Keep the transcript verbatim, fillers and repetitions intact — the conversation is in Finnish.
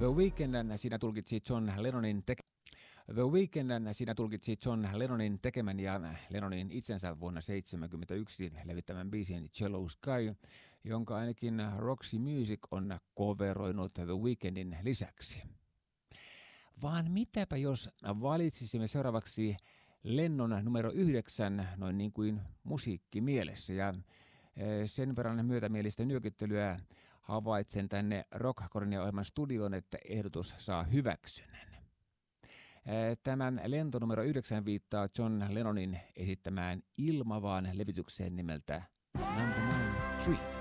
The Weeknd siinä tulkitsi John Lennonin tek- The Weeknd siinä tulkitsi John Lennonin tekemän ja Lennonin itsensä vuonna seitsemänkymmentäyksi levittämän biisin Yellow Sky, jonka ainakin Roxy Music on coveroinut The Weekndin lisäksi. Vaan mitäpä jos valitsisimme seuraavaksi Lennon numero yhdeksän noin niin kuin musiikki mielessä, ja sen verran myötämielistä nyökyttelyä havaitsen tänne Rock-Kornia-ohjelman studioon, että ehdotus saa hyväksynnän. Tämän lento numero yhdeksän viittaa John Lennonin esittämään ilmavaan levitykseen nimeltä Number Nine Tree.